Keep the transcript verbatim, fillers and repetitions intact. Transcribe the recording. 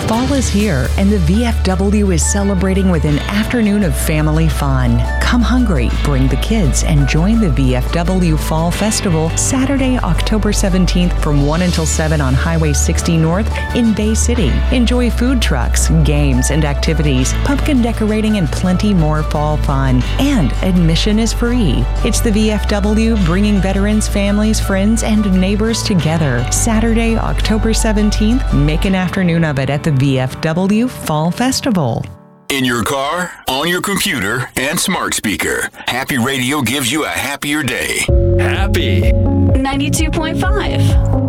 Fall is here, and the V F W is celebrating with an afternoon of family fun. Come hungry, bring the kids, and join the V F W Fall Festival Saturday, October seventeenth from one until seven on Highway sixty North in Bay City. Enjoy food trucks, games and activities, pumpkin decorating, and plenty more fall fun. And admission is free. It's the V F W bringing veterans, families, friends, and neighbors together. Saturday, October seventeenth, make an afternoon of it at the V F W Fall Festival. In your car, on your computer, and smart speaker, Happy Radio gives you a happier day. Happy ninety-two point five.